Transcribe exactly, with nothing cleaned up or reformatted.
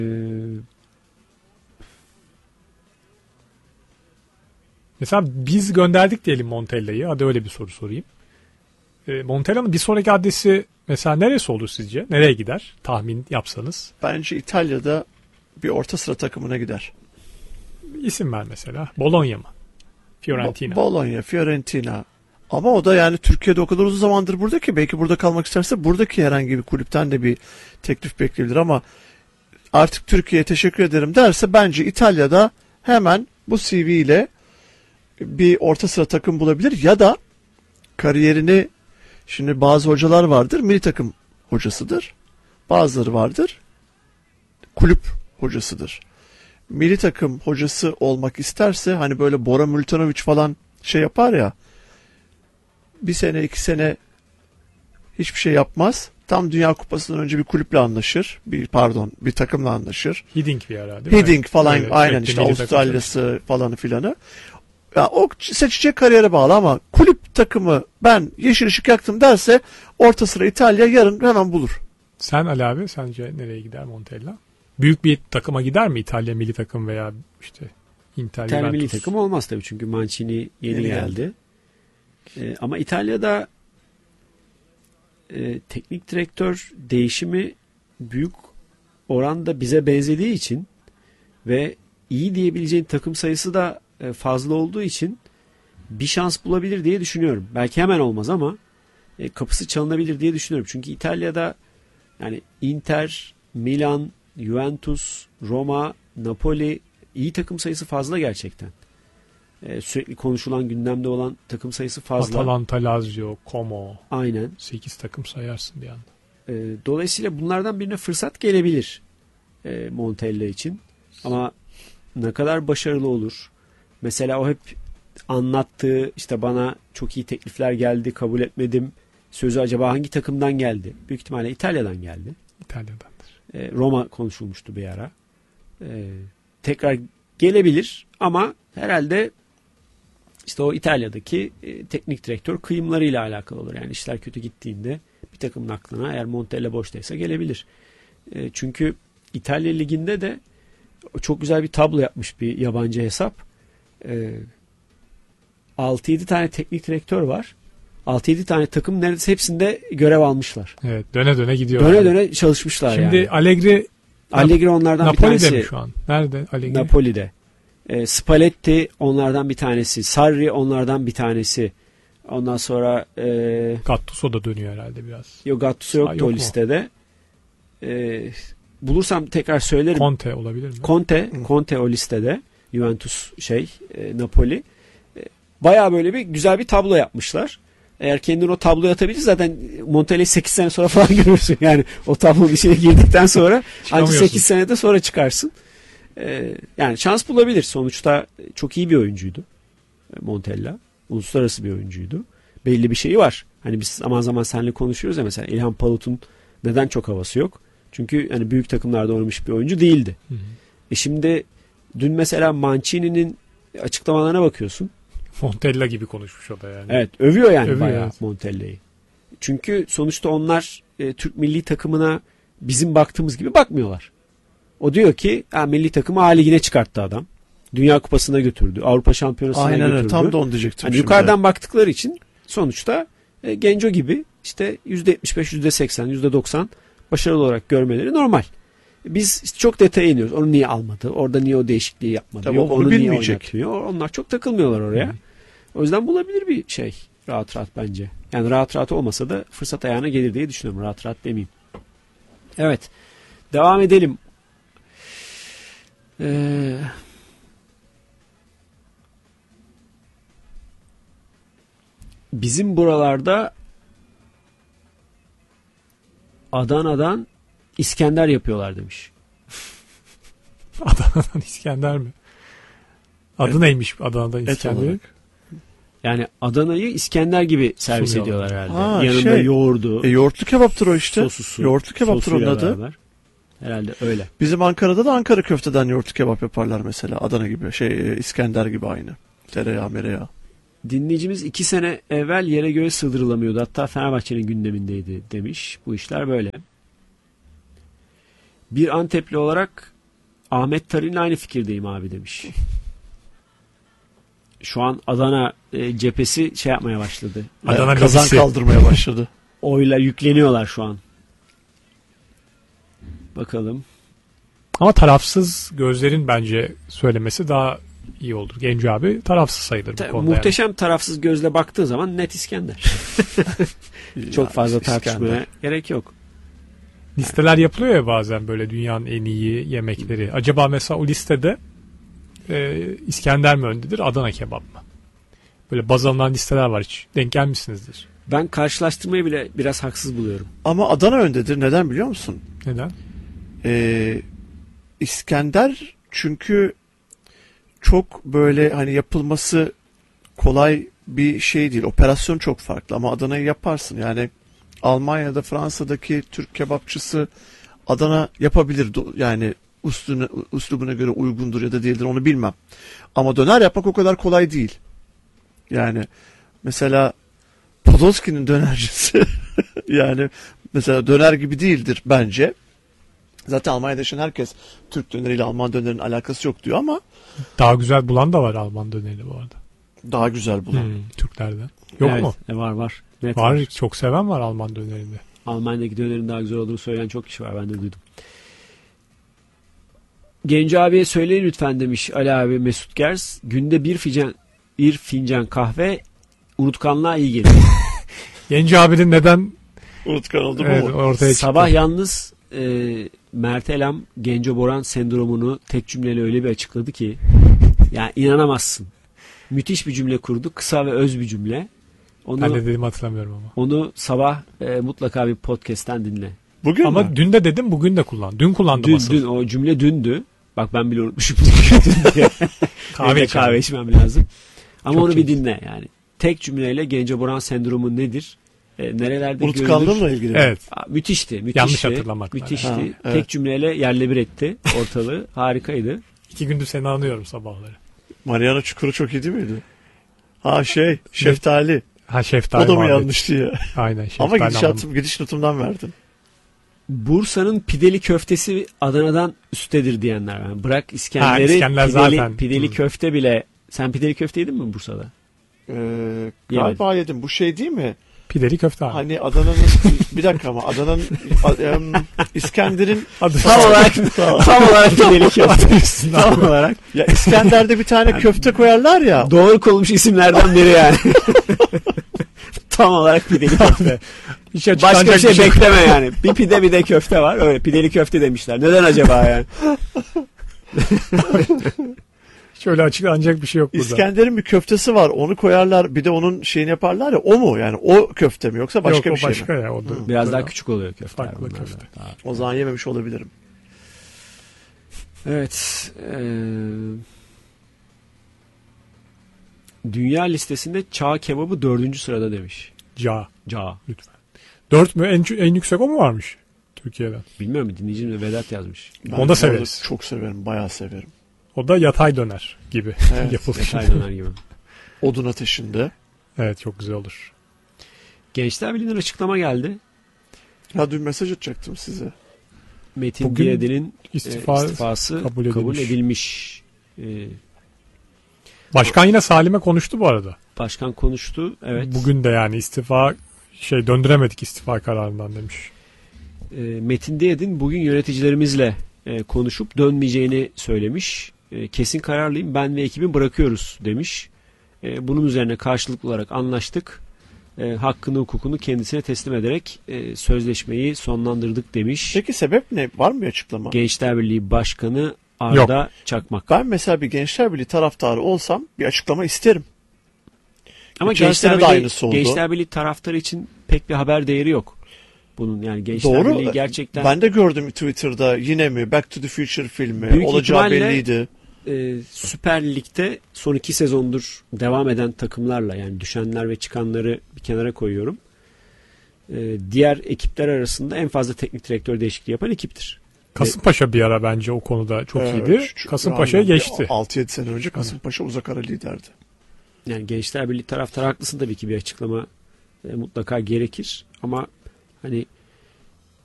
Mesela biz gönderdik diyelim Montella'yı. Hadi öyle bir soru sorayım. E, Montella'nın bir sonraki adresi mesela neresi olur sizce? Nereye gider? Tahmin yapsanız. Bence İtalya'da bir orta sıra takımına gider. İsim ver mesela. Bologna mı? Fiorentina. Bo- Bologna, Fiorentina. Ama o da yani Türkiye'de o kadar uzun zamandır burada ki belki burada kalmak isterse buradaki herhangi bir kulüpten de bir teklif bekleyebilir ama artık Türkiye'ye teşekkür ederim derse bence İtalya'da hemen bu C V ile bir orta sıra takım bulabilir ya da kariyerini, şimdi bazı hocalar vardır milli takım hocasıdır. Bazıları vardır kulüp hocasıdır. Milli takım hocası olmak isterse hani böyle Bora Milutinovic falan şey yapar ya, bir sene iki sene hiçbir şey yapmaz. Tam Dünya Kupası'ndan önce bir kulüple anlaşır. Bir pardon bir takımla anlaşır. Hiddink bir ara değil mi? Hiddink falan Öyle, aynen işte Avustralya'sı falanı filanı. Ya o seçecek kariyere bağlı ama kulüp takımı ben yeşil ışık yaktım derse orta sıra İtalya yarın hemen bulur. Sen Ali abi sence nereye gider Montella? Büyük bir takıma gider mi İtalya milli takım veya işte Inter, İtalya Juventus? milli takım olmaz tabii çünkü Mancini yeni, yeni geldi. geldi. Ee, ama İtalya'da e, teknik direktör değişimi büyük oranda bize benzediği için ve iyi diyebileceğin takım sayısı da e, fazla olduğu için bir şans bulabilir diye düşünüyorum. Belki hemen olmaz ama e, kapısı çalınabilir diye düşünüyorum. Çünkü İtalya'da yani Inter, Milan, Juventus, Roma, Napoli iyi takım sayısı fazla gerçekten. Ee, sürekli konuşulan gündemde olan takım sayısı fazla. Atalanta, Lazio, Como. Aynen. sekiz takım sayarsın bir anda. Ee, dolayısıyla bunlardan birine fırsat gelebilir e, Montella için. Ama ne kadar başarılı olur? Mesela o hep anlattığı işte bana çok iyi teklifler geldi, kabul etmedim. Sözü acaba hangi takımdan geldi? Büyük ihtimalle İtalya'dan geldi. İtalya'dandır. Ee, Roma konuşulmuştu bir ara. Ee, tekrar gelebilir ama herhalde İşte o İtalya'daki e, teknik direktör kıyımlarıyla alakalı olur. Yani işler kötü gittiğinde bir takımın aklına eğer Montella boştaysa gelebilir. E, çünkü İtalya Ligi'nde de çok güzel bir tablo yapmış bir yabancı hesap. E, altı yedi tane teknik direktör var. altı yedi tane takım neredeyse hepsinde görev almışlar. Evet, döne döne gidiyor. Döne yani. döne çalışmışlar Şimdi yani. Şimdi Allegri Allegri onlardan Napoli'de bir tanesi. mi şu an? Nerede Allegri? Napoli'de. E, Spalletti onlardan bir tanesi. Sarri onlardan bir tanesi. Ondan sonra e, Gattuso da dönüyor herhalde biraz. yok Gattuso yoktu yok o mu? listede. E, bulursam tekrar söylerim. Conte olabilir mi? Conte, Conte o listede. Juventus şey, e, Napoli. E, bayağı böyle bir güzel bir tablo yapmışlar. Eğer kendini o tabloya atabilirse zaten Montella'yı sekiz sene sonra falan görürsün. Yani o tablonun içine girdikten sonra ancak sekiz senede sonra çıkarsın. Ee, yani şans bulabilir. Sonuçta çok iyi bir oyuncuydu Montella. Uluslararası bir oyuncuydu. Belli bir şeyi var. Hani biz zaman zaman seninle konuşuyoruz ya mesela İlhan Palut'un neden çok havası yok? Çünkü hani büyük takımlarda oynamış bir oyuncu değildi. Hı hı. E şimdi dün mesela Mancini'nin açıklamalarına bakıyorsun. Montella gibi konuşmuş o da yani. Evet, övüyor yani övüyor, bayağı evet. Montella'yı. Çünkü sonuçta onlar e, Türk milli takımına bizim baktığımız gibi bakmıyorlar. O diyor ki ha, milli takımı A Ligi'ne çıkarttı adam. Dünya Kupası'na götürdü. Avrupa Şampiyonası'na Aynen, götürdü. Aynen tam da onu diyecektim. Hani yukarıdan baktıkları için sonuçta e, Genco gibi işte yüzde yetmiş beş, yüzde seksen, yüzde doksan başarılı olarak görmeleri normal. Biz işte çok detaya iniyoruz. Onu niye almadı? Orada niye o değişikliği yapmadı? Tabii Yok onu onu niye bilmeyecek. oynatmıyor? Onlar çok takılmıyorlar oraya. Hı. O yüzden bulabilir bir şey. Rahat rahat bence. Yani rahat rahat olmasa da fırsat ayağına gelir diye düşünüyorum. Rahat rahat demeyeyim. Evet. Devam edelim. Ee, bizim buralarda Adana'dan İskender yapıyorlar demiş. Adana'dan İskender mi? Adı evet. Neymiş Adana'dan İskender? Yani Adana'yı İskender gibi servis Sunuyorlar. ediyorlar herhalde. Ha, yanında şey, yoğurdu. E, yoğurtlu kebaptır o işte. Sosusu. Yoğurtlu kebaptır onun adı. Beraber. Herhalde öyle. Bizim Ankara'da da Ankara köfteden yoğurtlu kebap yaparlar mesela. Adana gibi, şey İskender gibi aynı. Tereyağı, mereyağı. Dinleyicimiz iki sene evvel yere göğe sığdırılamıyordu. Hatta Fenerbahçe'nin gündemindeydi demiş. Bu işler böyle. Bir Antepli olarak Ahmet Tarık'ın aynı fikirdeyim abi demiş. Şu an Adana e, cephesi şey yapmaya başladı. Adana kazan lobisi. kaldırmaya başladı. Oyla yükleniyorlar şu an. Bakalım. Ama tarafsız gözlerin bence söylemesi daha iyi olur. Genco abi tarafsız sayılır bu Ta- konuda. muhteşem tarafsız gözle baktığın zaman net İskender. Çok fazla tartışmaya İskender. gerek yok. Yani. Listeler yapılıyor ya bazen böyle dünyanın en iyi yemekleri. Acaba mesela o listede e, İskender mi öndedir, Adana kebap mı? Böyle baz alınan listeler var, hiç denk gelmişsinizdir. Ben karşılaştırmayı bile biraz haksız buluyorum. Ama Adana öndedir. Neden biliyor musun? Neden? Ee, İskender çünkü çok böyle hani yapılması kolay bir şey değil. Operasyon çok farklı ama Adana'yı yaparsın. Yani Almanya'da, Fransa'daki Türk kebapçısı Adana yapabilir. Yani üslubuna, üslubuna göre uygundur ya da değildir onu bilmem. Ama döner yapmak o kadar kolay değil. Yani mesela Podolski'nin dönercisi yani mesela döner gibi değildir bence. Zaten Almanya'da yaşayan herkes Türk döneriyle Alman dönerinin alakası yok diyor ama Daha güzel bulan da var Alman dönerini bu arada. daha güzel bulan. Hmm, Türklerden. Yok Evet, mu? e, var var. Net Var, var. çok seven var Alman dönerinde. Almanya'daki dönerin daha güzel olduğunu söyleyen çok kişi var. Ben de duydum. Genco abiye söyleyin lütfen demiş Ali abi Mesut Gers. Günde bir fincan, bir fincan kahve unutkanlığa iyi gelir. Genco abinin neden Unutkan oldu evet, mu? ortaya çıktı? Sabah yalnız e, Mert Elam Genco Boran sendromunu tek cümleyle öyle bir açıkladı ki yani inanamazsın. Müthiş bir cümle kurdu. Kısa ve öz bir cümle. Onu, Ben de dediğimi hatırlamıyorum ama. onu sabah e, mutlaka bir podcast'ten dinle. Bugün Ama mü? dün de dedim, bugün de kullan. Dün kullandım Dün, asıl. dün o cümle dündü. Bak ben bile unutmuşum. Dün diye. Kahve Evde içelim. kahve içmem lazım. Ama Çok onu iyi. bir dinle yani. Tek cümleyle Genco Boran sendromu nedir? E, nerelerde görülür? Unutkanlığımla ilgili. Evet. Aa, müthişti, müthişti. Yanlış hatırlamakla. Müthişti. Ha, evet. Tek cümleyle yerle bir etti ortalığı. Harikaydı. İki gündür seni anlıyorum sabahları. Mariana Çukuru çok iyi değil miydi? Ha şey, şeftali. Ha şeftali O da mı muhabbeti. yanlış diye. Aynen şeftali. Ama anladım. gidişatım, gidiş notumdan verdin. Bursa'nın pideli köftesi Adana'dan üsttedir diyenler var. Yani bırak İskender'i, Ha, İskender pideli, zaten. pideli Hı. köfte bile. Sen pideli köfte yedin mi Bursa'da? Ee, galiba yedim. Bu şey değil mi? Pideli köfte abi. Hani Adana'nın bir dakika ama Adana'nın em, İskender'in Adı Tam olarak tam olarak pideli köfte. üstünde tam abi. olarak. ya İskender'de bir tane köfte koyarlar ya. Doğru konulmuş isimlerden biri yani. Tam olarak pideli köfte. Hiç Başka açıklanacak bir şey bir şey yok. bekleme yani. Bir pide bir de köfte var. Öyle pideli köfte demişler. Neden acaba yani? Şöyle açıklanacak bir şey yok burada. İskender'in bir köftesi var. Onu koyarlar. Bir de onun şeyini yaparlar ya. O mu yani? O köfte mi yoksa başka yok, bir o şey başka mi? ya. O da, Biraz böyle daha küçük oluyor köfteler. farklı bunlar da. köfte. Daha- O zaman yememiş olabilirim. Evet. eee, dünya listesinde çağ kebabı dördüncü sırada demiş. Ca. Çağ. Lütfen. Dört mü? En, en yüksek o mu varmış? Türkiye'den. Bilmiyorum dinleyicim de Vedat yazmış. Ben Onu da bu arada severiz. Çok severim. Bayağı severim. O da yatay döner gibi Evet. yapılmış. Detay döner gibi. Odun ateşinde. Evet, çok güzel olur. Gençler Birliği'nden açıklama geldi. Ya dün mesaj atacaktım size. Metin Bugün Diyadin'in İstifa, e, istifası kabul kabul edilmiş. edilmiş. E, Başkan yine Salim'e konuştu bu arada. başkan konuştu. Evet. Bugün de yani istifa şey döndüremedik istifa kararından demiş. E, Metin Diyadin bugün yöneticilerimizle e, konuşup dönmeyeceğini söylemiş. E, kesin kararlıyım ben ve ekibim bırakıyoruz demiş. E, bunun üzerine karşılıklı olarak anlaştık. E, hakkını hukukunu kendisine teslim ederek e, sözleşmeyi sonlandırdık demiş. Peki sebep ne? Var mı bir açıklama? Gençler Birliği Başkanı Arda Çakmak. Ben mesela bir Gençler Birliği taraftarı olsam bir açıklama isterim. Ama Geçen Gençler sene de Birliği, aynısı oldu. Gençler Birliği taraftarı için pek bir haber değeri yok. Bunun yani Gençler Doğru. Birliği gerçekten Ben de gördüm Twitter'da yine mi Back to the Future filmi Büyük olacağı ihtimalle- belliydi. e, Süper Lig'de son iki sezondur devam eden takımlarla yani düşenler ve çıkanları bir kenara koyuyorum. E, diğer ekipler arasında en fazla teknik direktör değişikliği yapan ekiptir. Kasımpaşa bir ara bence o konuda çok Evet, iyiydi. şu- Kasımpaşa'ya aynen. geçti. altı yedi sene önce Kasımpaşa uzak ara liderdi. Yani Gençler Birliği taraftarı haklısın tabii ki bir açıklama e, mutlaka gerekir ama hani